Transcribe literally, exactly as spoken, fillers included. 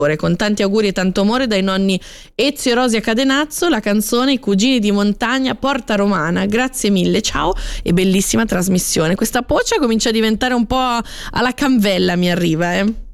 Con tanti auguri e tanto amore dai nonni Ezio e Rosia Cadenazzo, la canzone I cugini di montagna, Porta Romana. Grazie mille, ciao e bellissima trasmissione. Questa poccia comincia a diventare un po' alla Canvella, mi arriva, eh.